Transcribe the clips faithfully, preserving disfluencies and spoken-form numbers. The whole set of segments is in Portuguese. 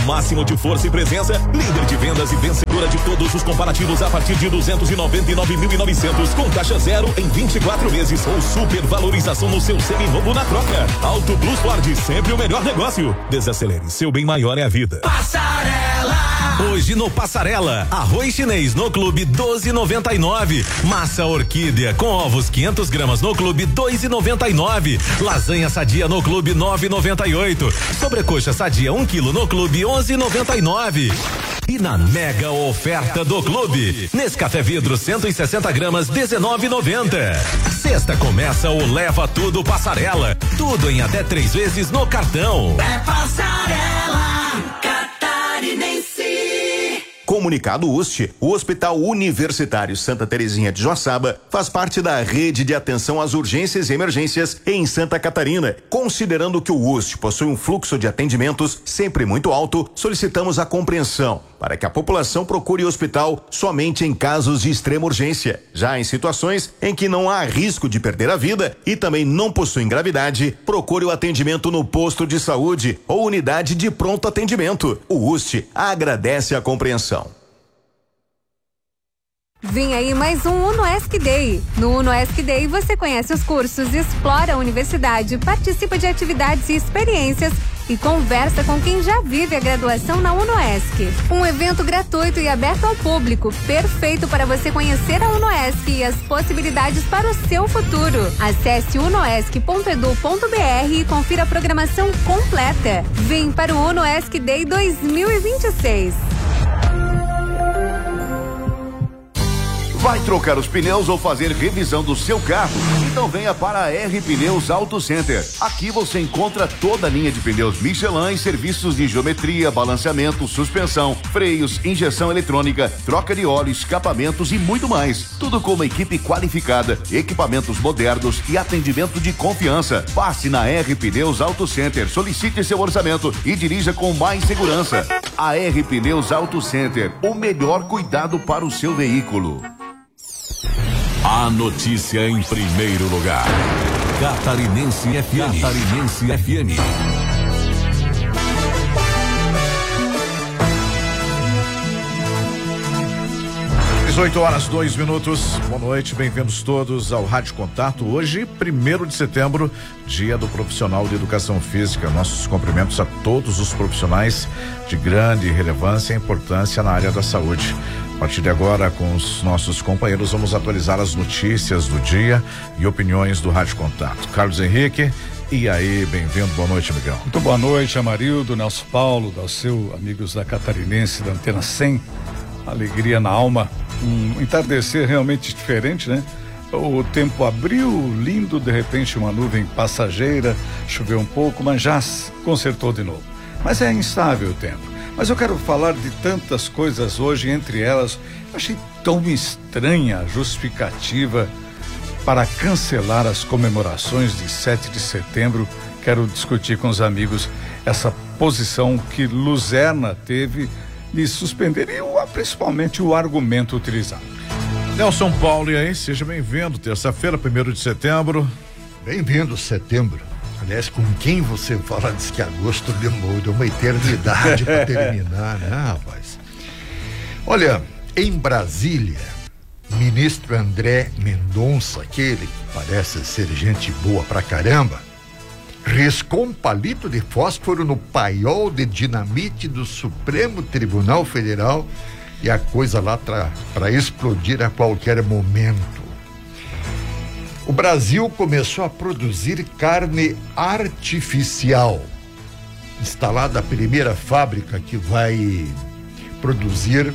máximo de força e presença, líder de vendas e vencedora de todos os comparativos a partir de duzentos e noventa e nove mil e novecentos, com taxa zero em vinte e quatro vezes ou super valorização no seu seminovo na troca. Auto Plus Ford, sempre o melhor negócio. Desacelere, seu bem maior é a vida. Passarela. Hoje no Passarela, arroz chinês no Clube doze e noventa e nove, massa orquídea com ovos quinhentas gramas no Clube dois e noventa e nove, lasanha sadia no Clube nove e noventa e oito, sobrecoxa sadia um quilo no Clube onze e noventa e nove. E na mega oferta do Clube, Nescafé Vidro cento e sessenta gramas dezenove e noventa. Sexta começa o Leva Tudo Passarela, tudo em até três vezes no cartão. É Passarela Catarinense. Comunicado U S T, o Hospital Universitário Santa Terezinha de Joaçaba faz parte da rede de atenção às urgências e emergências em Santa Catarina. Considerando que o U S T possui um fluxo de atendimentos sempre muito alto, solicitamos a compreensão para que a população procure o hospital somente em casos de extrema urgência. Já em situações em que não há risco de perder a vida e também não possui gravidade, procure o atendimento no posto de saúde ou unidade de pronto atendimento. O U S T agradece a compreensão. Vem aí mais um UnoESC Day. No UnoESC Day você conhece os cursos, explora a universidade, participa de atividades e experiências e conversa com quem já vive a graduação na UnoESC. Um evento gratuito e aberto ao público, perfeito para você conhecer a UnoESC e as possibilidades para o seu futuro. Acesse unoesc ponto edu ponto br e confira a programação completa. Vem para o UnoESC Day dois mil e vinte e seis. Vai trocar os pneus ou fazer revisão do seu carro? Então venha para a R Pneus Auto Center. Aqui você encontra toda a linha de pneus Michelin e serviços de geometria, balanceamento, suspensão, freios, injeção eletrônica, troca de óleo, escapamentos e muito mais. Tudo com uma equipe qualificada, equipamentos modernos e atendimento de confiança. Passe na R Pneus Auto Center, solicite seu orçamento e dirija com mais segurança. A R Pneus Auto Center, o melhor cuidado para o seu veículo. A notícia em primeiro lugar. Catarinense F M. Catarinense F M. dezoito horas, dois minutos. Boa noite, bem-vindos todos ao Rádio Contato. Hoje, primeiro de setembro, dia do profissional de educação física. Nossos cumprimentos a todos os profissionais de grande relevância e importância na área da saúde. A partir de agora, com os nossos companheiros, vamos atualizar as notícias do dia e opiniões do Rádio Contato. Carlos Henrique, e aí, bem-vindo, boa noite, amigão. Muito boa noite, Amarildo, Nelson Paulo, Dalceu, amigos da Catarinense, da Antena cem. Alegria na alma, um entardecer realmente diferente, né? O tempo abriu, lindo, de repente uma nuvem passageira, choveu um pouco, mas já consertou de novo. Mas é instável o tempo. Mas eu quero falar de tantas coisas hoje, entre elas, eu achei tão estranha a justificativa para cancelar as comemorações de sete de setembro. Quero discutir com os amigos essa posição que Luzerna teve de suspender e o, principalmente o argumento utilizado. Nelson Paulo, e aí, seja bem-vindo, terça-feira, primeiro de setembro. Bem-vindo, setembro. Aliás, com quem você fala, diz que agosto demorou uma eternidade para terminar, né, rapaz? Olha, em Brasília, ministro André Mendonça, aquele que parece ser gente boa pra caramba, riscou um palito de fósforo no paiol de dinamite do Supremo Tribunal Federal e a coisa lá para explodir a qualquer momento. O Brasil começou a produzir carne artificial. Instalada a primeira fábrica que vai produzir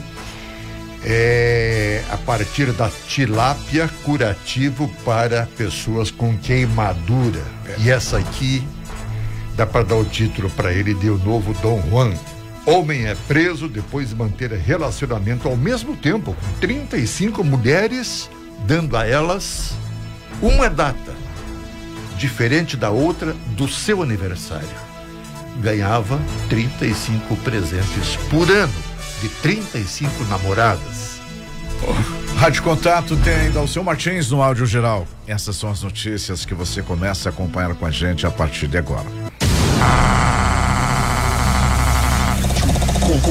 é, a partir da tilápia, curativo para pessoas com queimadura. E essa aqui dá para dar o título para ele de O Novo Dom Juan. Homem é preso depois de manter relacionamento ao mesmo tempo com trinta e cinco mulheres, dando a elas uma data diferente da outra do seu aniversário. Ganhava trinta e cinco presentes por ano de trinta e cinco namoradas. Oh, Rádio Contato tem Dalceu Martins no áudio geral. Essas são as notícias que você começa a acompanhar com a gente a partir de agora.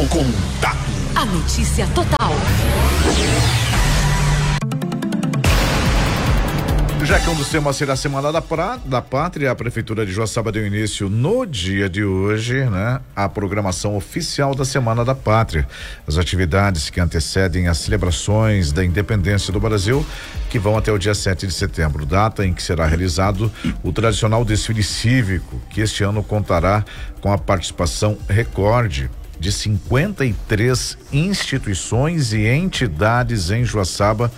Contato. A notícia total. Já que um dos temas será a Semana da, pra, da Pátria, a Prefeitura de Joaçaba deu início no dia de hoje, né? A programação oficial da Semana da Pátria. As atividades que antecedem as celebrações da independência do Brasil, que vão até o dia sete de setembro, data em que será realizado o tradicional desfile cívico, que este ano contará com a participação recorde de cinquenta e três instituições e entidades em Joaçaba.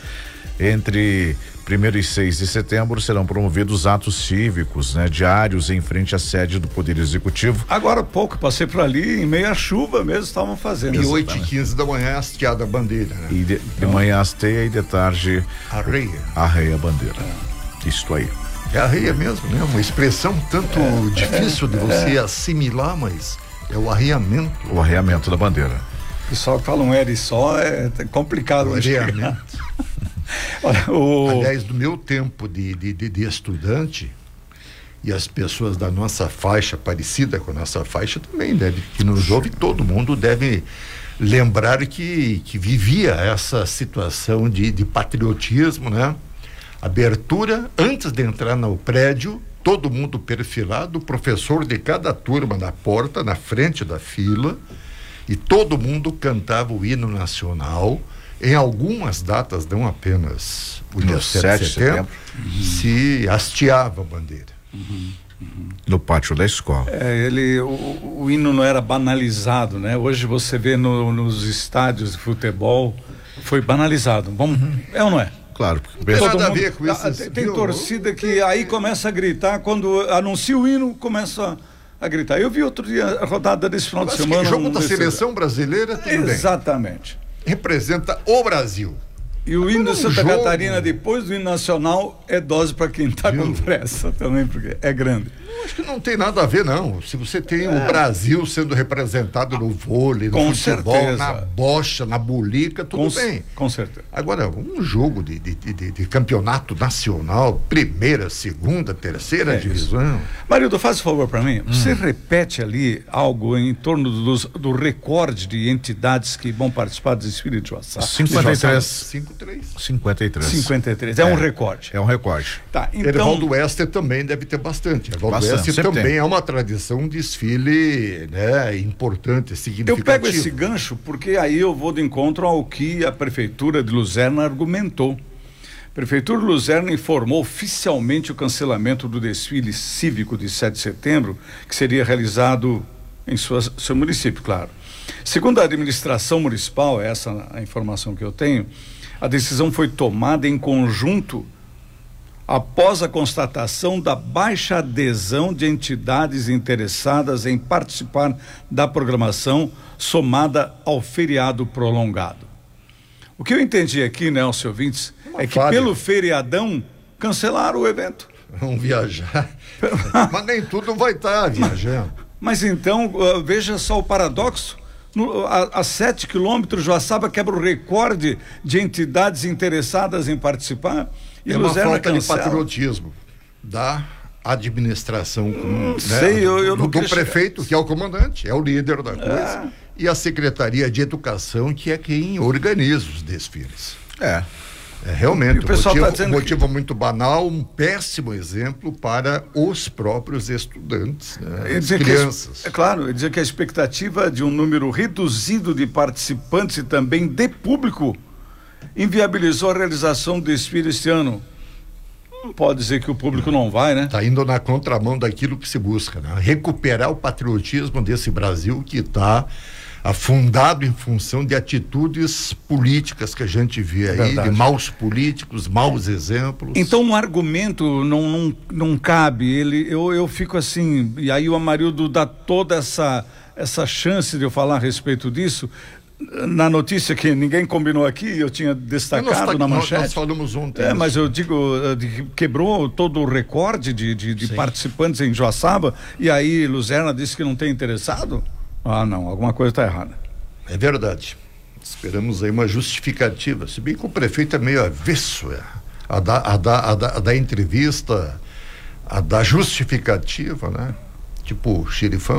Entre primeiro e seis de setembro serão promovidos atos cívicos, né, diários em frente à sede do Poder Executivo. Agora há pouco passei por ali, em meio à chuva mesmo, estavam fazendo. E oito e quinze da manhã hasteada a bandeira, né? E de, de manhã hasteia e de tarde arreia. Arreia a bandeira. É. Isto aí. É arreia mesmo, né? Uma expressão tanto é, difícil é, de você é. assimilar, mas é o arreamento. O arreamento da bandeira. O pessoal que fala um R só é complicado. O arreamento. Olha, o... Aliás, do meu tempo de, de, de, de estudante, e as pessoas da nossa faixa, parecida com a nossa faixa também, deve, que nos ouve, todo mundo deve lembrar que, que vivia essa situação de, de patriotismo, né? Abertura, antes de entrar no prédio, todo mundo perfilado, o professor de cada turma na porta, na frente da fila, e todo mundo cantava o hino nacional. Em algumas datas, não apenas o dia sete de setembro, uhum. se hasteava a bandeira. Uhum, uhum. No pátio da escola. É, ele, o, o hino não era banalizado, né? Hoje você vê no, nos estádios de futebol, foi banalizado. Vamos, uhum. É ou não é? Claro. Não tem nada a ver com isso. Tem, tem torcida que aí começa a gritar, quando anuncia o hino, começa a gritar. Eu vi outro dia a rodada desse final de semana. O jogo um da seleção brasileira, tudo exatamente. Bem. Representa o Brasil. E o hino de Santa jogo. Catarina, depois do hino nacional, é dose para quem está com pressa também, porque é grande. Eu acho que não tem nada a ver, não. Se você tem é. o Brasil sendo representado no vôlei, no com futebol, certeza. na bocha, na bolica, tudo com, bem. Com certeza. Agora, um jogo de, de, de, de campeonato nacional, primeira, segunda, terceira é divisão. Isso. Marildo, faz um favor para mim. Hum. Você repete ali algo em torno dos, do recorde de entidades que vão participar do desfile de Joaçaba. cinquenta e três. cinquenta e três. cinquenta e três. É, é um recorde. É um recorde. Tá, então... Evaldo Oeste também deve ter bastante. Evaldo Oeste também tem. É uma tradição, um desfile, né, importante, significativo. Eu pego esse gancho porque aí eu vou de encontro ao que a Prefeitura de Luzerna argumentou. A Prefeitura de Luzerna informou oficialmente o cancelamento do desfile cívico de sete de setembro, que seria realizado em sua, seu município, claro. Segundo a administração municipal, essa é a informação que eu tenho, a decisão foi tomada em conjunto após a constatação da baixa adesão de entidades interessadas em participar da programação somada ao feriado prolongado. O que eu entendi aqui, Nelson ouvintes, é que falha. Pelo feriadão cancelaram o evento. Vão viajar. Mas nem tudo vai estar viajando. Mas, mas então, uh, veja só o paradoxo. No, a, a sete quilômetros, Joaçaba quebra o recorde de entidades interessadas em participar. E é Luzerna uma falta cancela. de patriotismo da administração, hum, né? Sei, eu, eu do, não do prefeito, que é o comandante, é o líder da coisa, é. E a Secretaria de Educação, que é quem organiza os desfiles. É. É realmente o pessoal um motivo, tá dizendo um motivo que... muito banal, um péssimo exemplo para os próprios estudantes, né? As crianças. A, é claro, dizer que a expectativa de um número reduzido de participantes e também de público inviabilizou a realização do desfile este ano. Não pode dizer que o público não vai, né? Está indo na contramão daquilo que se busca, né? Recuperar o patriotismo desse Brasil que está afundado em função de atitudes políticas que a gente vê aí, verdade, de maus políticos, maus exemplos. Então um argumento não, não, não cabe, ele, eu, eu fico assim, e aí o Amarildo dá toda essa, essa chance de eu falar a respeito disso. Na notícia que ninguém combinou aqui, eu tinha destacado tá, na manchete. Nós, nós falamos ontem. É, mas eu digo, quebrou todo o recorde de, de, de participantes em Joaçaba, e aí Luzerna disse que não tem interessado? Ah, não, alguma coisa está errada. É verdade. Esperamos aí uma justificativa, se bem que o prefeito é meio avesso, é, a, da, a, da, a, da, a da entrevista, a da justificativa, né? Tipo xerifão.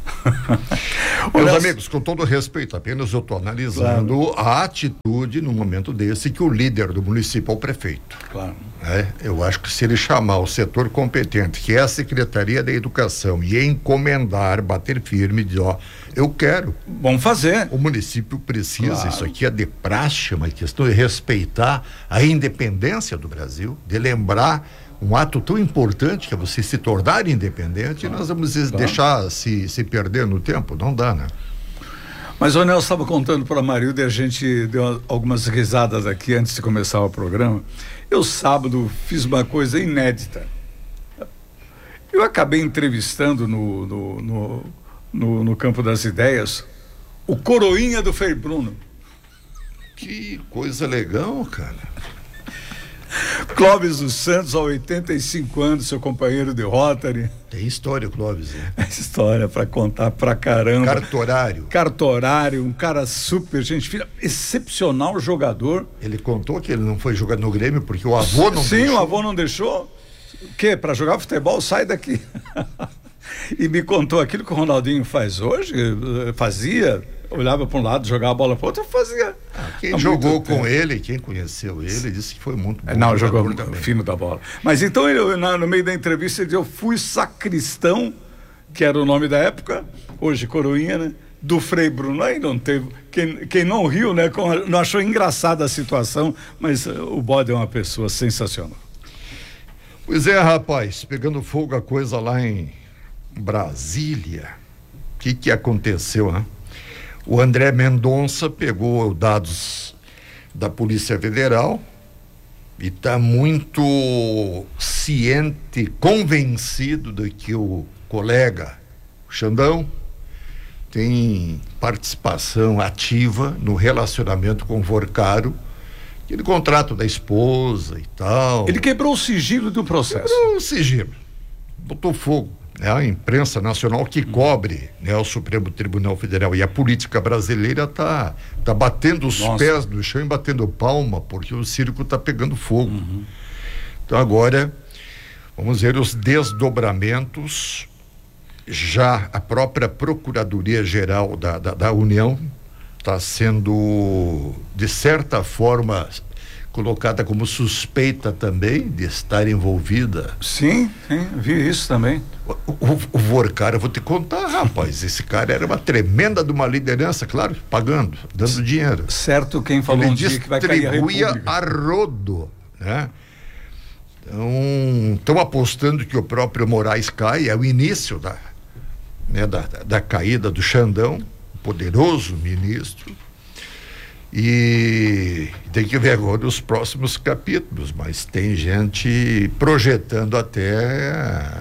Meus amigos, com todo respeito, apenas eu estou analisando claro. a atitude no momento desse que o líder do município é o prefeito. Claro. É, eu acho que se ele chamar o setor competente, que é a Secretaria da Educação, e encomendar, bater firme, dizer, ó, eu quero. Vamos fazer. O município precisa, claro. isso aqui é de praxe, uma questão de respeitar a independência do Brasil, de lembrar um ato tão importante que é você se tornar independente, e nós vamos claro. deixar se, se perder no tempo, não dá, né? Mas o Nelson estava contando para a Marilda e a gente deu algumas risadas aqui antes de começar o programa. Eu sábado fiz uma coisa inédita. Eu acabei entrevistando no, no, no, no, no Campo das Ideias o coroinha do Frei Bruno. Que coisa legal, cara. Clóvis dos Santos, aos oitenta e cinco anos, seu companheiro de Rotary. Tem história, Clóvis, né? É história pra contar pra caramba. Cartorário. Cartorário, um cara super gente fina, excepcional jogador. Ele contou que ele não foi jogar no Grêmio porque o avô não Sim, deixou. Sim, o avô não deixou. O quê? Pra jogar futebol, sai daqui. E me contou aquilo que o Ronaldinho faz hoje, fazia, olhava para um lado, jogava a bola para o outro, fazia. Ah, quem jogou com ele, quem conheceu ele, disse que foi muito bom. Não, jogou fino da bola. Mas então, ele, no meio da entrevista, ele disse, eu fui sacristão, que era o nome da época, hoje coroinha, né? Do Frei Bruno. Aí não teve, quem, quem não riu, né? Não achou engraçada a situação, mas o Bode é uma pessoa sensacional. Pois é, rapaz, pegando fogo a coisa lá em Brasília. O que que aconteceu, né? O André Mendonça pegou dados da Polícia Federal e está muito ciente, convencido de que o colega Xandão tem participação ativa no relacionamento com o Vorcaro, aquele contrato da esposa e tal. Ele quebrou o sigilo do processo. Quebrou o sigilo, botou fogo. É a imprensa nacional que cobre, né, o Supremo Tribunal Federal, e a política brasileira está tá batendo os Nossa. pés no chão e batendo palma, porque o circo está pegando fogo. Uhum. Então agora vamos ver os desdobramentos. Já a própria Procuradoria-Geral da, da, da União está sendo, de certa forma, colocada como suspeita também de estar envolvida. Sim, sim, vi isso também. O, o, o Vorcaro, eu vou te contar, rapaz, esse cara era uma tremenda de uma liderança, claro, pagando, dando dinheiro. Certo, quem falou Ele um dia que vai cair a República. Distribuía a rodo, né? Então, estão apostando que o próprio Moraes cai, é o início da, né, da, da caída do Xandão, poderoso ministro. E tem que ver agora os próximos capítulos, mas tem gente projetando até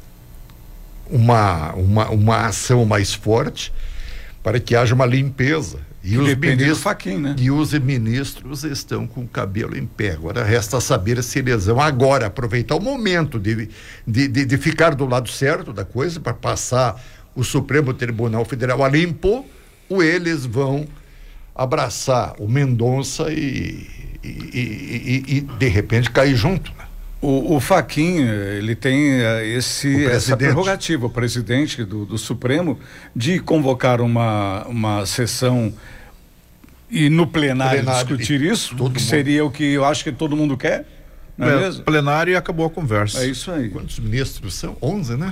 uma, uma, uma ação mais forte para que haja uma limpeza. E os, ministros, faquinho, né? e os ministros estão com o cabelo em pé. Agora resta saber se eles vão agora aproveitar o momento de, de, de, de ficar do lado certo da coisa para passar o Supremo Tribunal Federal a limpo, ou eles vão abraçar o Mendonça e, e, e, e, e de repente cair junto, né? O, o Fachin, ele tem esse, essa prerrogativa, o presidente do, do Supremo, de convocar uma, uma sessão e no plenário, plenário discutir isso, que mundo. seria o que eu acho que todo mundo quer, não é, é mesmo? Plenário e acabou a conversa. É isso aí. Quantos ministros são? onze, né?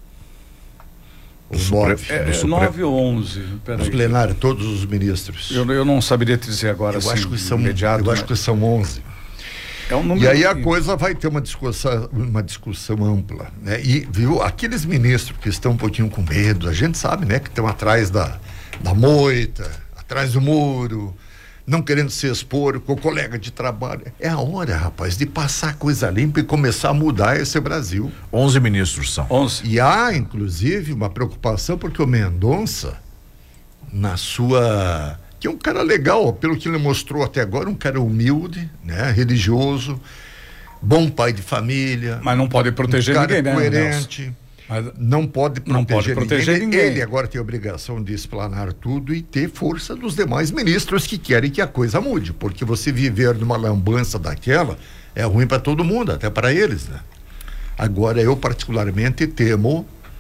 Os nove. É, é, nove ou onze. Os plenários, todos os ministros. Eu, eu não saberia te dizer agora. Eu assim, acho que são, imediato, eu mas... acho que são onze. É um número e aí a que... coisa vai ter uma discussão, uma discussão ampla, né? E viu, aqueles ministros que estão um pouquinho com medo, a gente sabe, né, que estão atrás da, da moita, atrás do muro, não querendo se expor com o colega de trabalho. É a hora, rapaz, de passar a coisa limpa e começar a mudar esse Brasil. onze ministros são. onze. E há, inclusive, uma preocupação porque o Mendonça, na sua... que é um cara legal, pelo que ele mostrou até agora, um cara humilde, né, religioso, bom pai de família. Mas não pode proteger um cara ninguém, coerente, né? Mas não pode proteger, não pode proteger ninguém. ninguém. Ele agora tem a obrigação de explanar tudo e ter força dos demais ministros que querem que a coisa mude, porque você viver numa lambança daquela é ruim para todo mundo, até para eles, né? Agora eu particularmente temo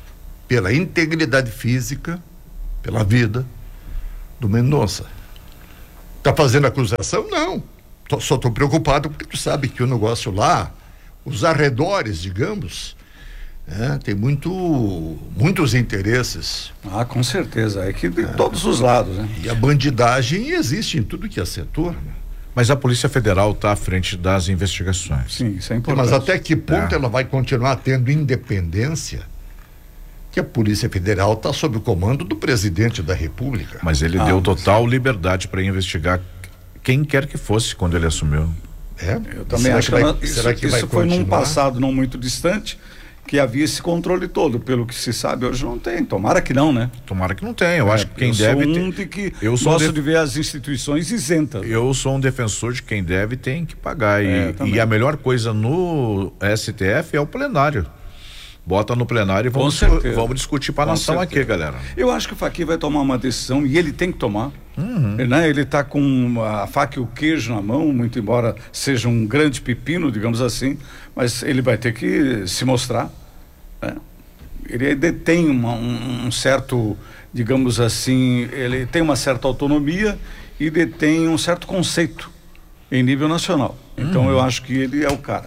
pela integridade física, pela vida do Mendonça. Tá fazendo acusação? Não. Tô, só estou preocupado porque tu sabe que o negócio lá, os arredores, digamos, é, tem muito, muitos interesses. Ah, com certeza. É que de é. todos os lados, né? E a bandidagem existe em tudo que é setor, né? Mas a Polícia Federal está à frente das investigações. Sim, isso é importante. Mas até que ponto é. ela vai continuar tendo independência? Que a Polícia Federal está sob o comando do presidente da República. Mas ele ah, deu total liberdade para investigar quem quer que fosse quando ele assumiu. É? Eu também será acho que, vai, que isso, será que isso vai foi continuar? num passado não muito distante que havia esse controle todo, pelo que se sabe, hoje não tem. Tomara que não, né? Tomara que não tenha. Eu é, acho que quem eu deve sou um ter... de que eu sou gosto de... de ver as instituições isentas. Eu sou um defensor de quem deve tem que pagar. É, e, e a melhor coisa no S T F é o plenário. Bota no plenário e vamos, vamos discutir para a nação certeza. aqui, galera. Eu acho que o Fachin vai tomar uma decisão e ele tem que tomar. Uhum. Né? Ele está com a faca e o queijo na mão, muito embora seja um grande pepino, digamos assim, mas ele vai ter que se mostrar. Né? Ele detém uma, um, um certo, digamos assim, ele tem uma certa autonomia e detém um certo conceito em nível nacional. Então uhum. eu acho que ele é o cara.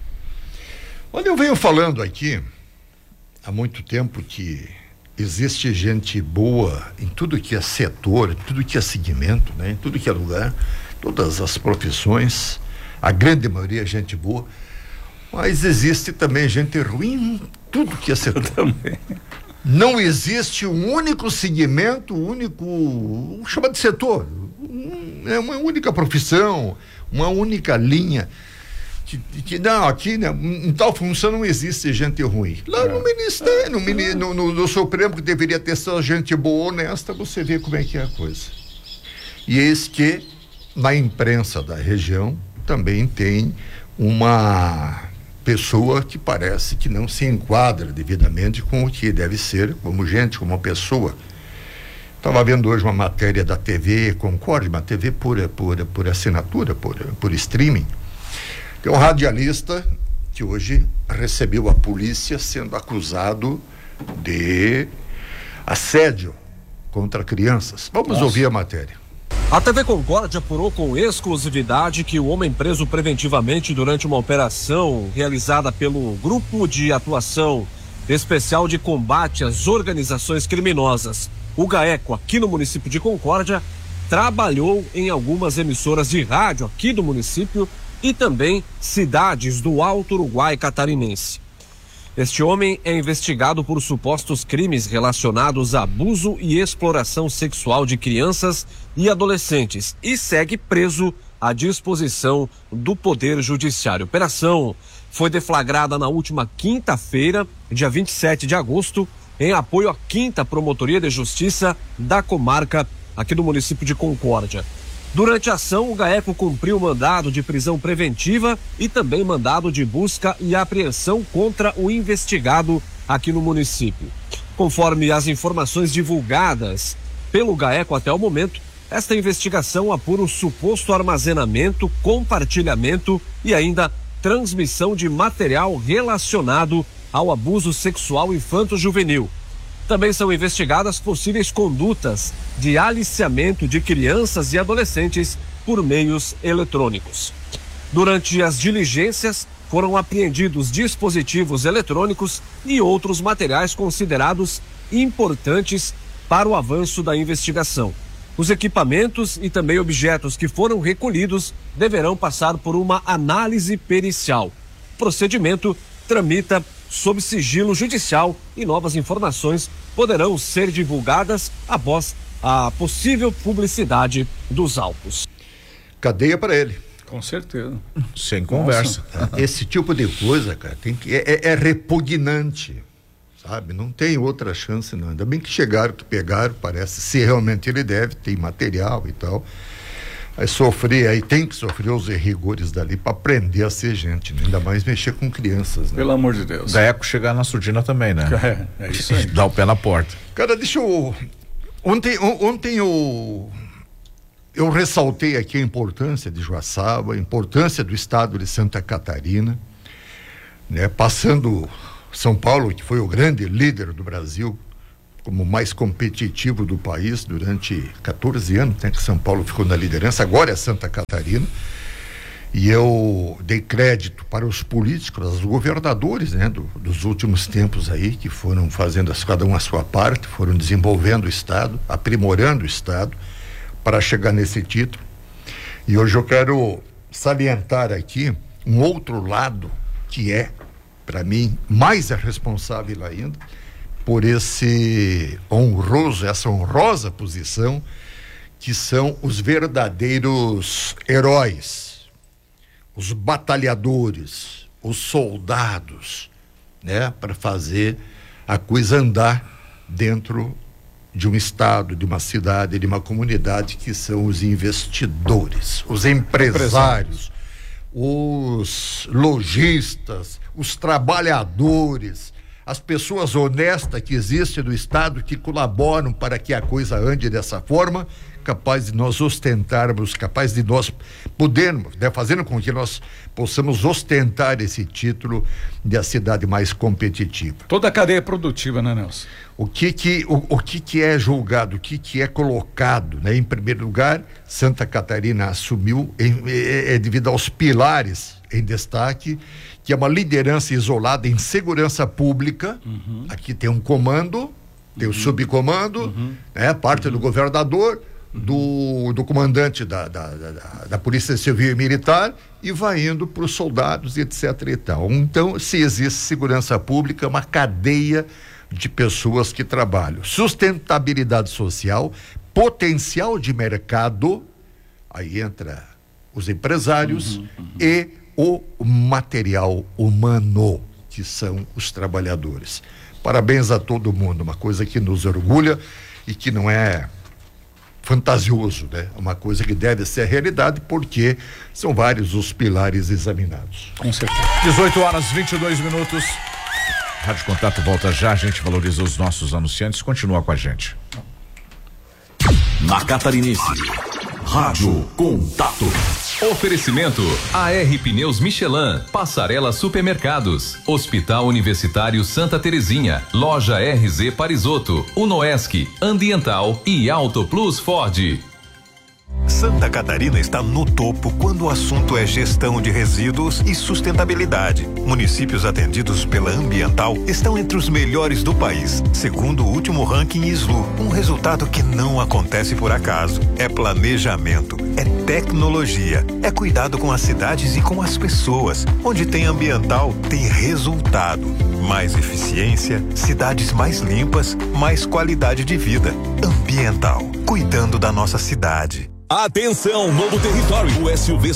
Olha, eu venho falando aqui há muito tempo que existe gente boa em tudo que é setor, em tudo que é segmento, né? Em tudo que é lugar, todas as profissões, a grande maioria é gente boa, mas existe também gente ruim em tudo que é setor. Também. Não existe um único segmento, um único, chama de setor, um, é uma única profissão, uma única linha. Que, que, não, aqui né, em tal função não existe gente ruim. Lá é. no Ministério, no, mini, no, no, no Supremo, que deveria ter só gente boa, honesta, você vê como é que é a coisa. E eis que na imprensa da região também tem uma pessoa que parece que não se enquadra devidamente com o que deve ser, como gente, como pessoa. Estava vendo hoje uma matéria da T V Concorde, uma T V por, por, por assinatura, por, por streaming. Tem um radialista que hoje recebeu a polícia sendo acusado de assédio contra crianças. Vamos Nossa. ouvir a matéria. A T V Concorde apurou com exclusividade que o homem preso preventivamente durante uma operação realizada pelo Grupo de Atuação Especial de Combate às Organizações Criminosas, o GAECO, aqui no município de Concórdia, trabalhou em algumas emissoras de rádio aqui do município e também cidades do Alto Uruguai catarinense. Este homem é investigado por supostos crimes relacionados a abuso e exploração sexual de crianças e adolescentes e segue preso à disposição do Poder Judiciário. A operação foi deflagrada na última quinta-feira, dia vinte e sete de agosto, em apoio à quinta Promotoria de Justiça da comarca aqui do município de Concórdia. Durante a ação, o GAECO cumpriu mandado de prisão preventiva e também mandado de busca e apreensão contra o investigado aqui no município. Conforme as informações divulgadas pelo GAECO até o momento, esta investigação apura o suposto armazenamento, compartilhamento e ainda transmissão de material relacionado ao abuso sexual infanto-juvenil. Também são investigadas possíveis condutas de aliciamento de crianças e adolescentes por meios eletrônicos. Durante as diligências, foram apreendidos dispositivos eletrônicos e outros materiais considerados importantes para o avanço da investigação. Os equipamentos e também objetos que foram recolhidos deverão passar por uma análise pericial. O procedimento tramita sob sigilo judicial e novas informações poderão ser divulgadas após a possível publicidade dos autos. Cadeia para ele. Com certeza. Sem conversa. Nossa, esse tipo de coisa, cara, tem que, é, é repugnante, sabe? Não tem outra chance, não. Ainda bem que chegaram, que pegaram, parece, se realmente ele deve, tem material e tal. Aí sofrer, aí tem que sofrer os rigores dali para aprender a ser gente, né? Ainda mais mexer com crianças, né? Pelo amor de Deus. GAECO chegar na surdina também, né? É, é isso aí. Dá o pé na porta. Cara, deixa eu... Ontem, ontem eu... Eu ressaltei aqui a importância de Joaçaba, a importância do estado de Santa Catarina, né? Passando São Paulo, que foi o grande líder do Brasil, como mais competitivo do país durante quatorze anos, né, que São Paulo ficou na liderança, agora é Santa Catarina. E eu dei crédito para os políticos, os governadores, né, do, dos últimos tempos aí, que foram fazendo as, cada um a sua parte, foram desenvolvendo o Estado, aprimorando o Estado, para chegar nesse título. E hoje eu quero salientar aqui um outro lado que é, para mim, mais responsável ainda por esse honroso, essa honrosa posição, que são os verdadeiros heróis, os batalhadores, os soldados, né, para fazer a coisa andar dentro de um estado, de uma cidade, de uma comunidade, que são os investidores, os empresários, os lojistas, os trabalhadores, as pessoas honestas que existem no estado, que colaboram para que a coisa ande dessa forma, capaz de nós ostentarmos, capaz de nós podermos, né, fazendo com que nós possamos ostentar esse título de a cidade mais competitiva. Toda a cadeia produtiva, né, Nelson? O que que, o, o que que é julgado, o que que é colocado, né? Em primeiro lugar, Santa Catarina assumiu, em, é, é devido aos pilares em destaque, que é uma liderança isolada em segurança pública. Uhum. Aqui tem um comando, tem o subcomando, uhum. né? Parte uhum. do governador, do, do comandante da, da, da, da Polícia Civil e Militar, e vai indo para os soldados, etc e tal. Então, se existe segurança pública, uma cadeia de pessoas que trabalham. Sustentabilidade social, potencial de mercado, aí entra os empresários, uhum, uhum. e o material humano, que são os trabalhadores. Parabéns a todo mundo, uma coisa que nos orgulha e que não é fantasioso, né? Uma coisa que deve ser a realidade, porque são vários os pilares examinados. Com certeza. dezoito horas e vinte e dois minutos. Rádio Contato volta já, a gente valoriza os nossos anunciantes, continua com a gente. Na Catarinense, Rádio Contato. Oferecimento A R Pneus Michelin, Passarela Supermercados, Hospital Universitário Santa Terezinha, Loja R Z Parisotto, Unoesc, Ambiental e Auto Plus Ford. Santa Catarina está no topo quando o assunto é gestão de resíduos e sustentabilidade. Municípios atendidos pela Ambiental estão entre os melhores do país, segundo o último ranking S L U. Um resultado que não acontece por acaso. É planejamento, é tecnologia, é cuidado com as cidades e com as pessoas. Onde tem Ambiental, tem resultado. Mais eficiência, cidades mais limpas, mais qualidade de vida. Ambiental, cuidando da nossa cidade. Atenção, novo território, o S U V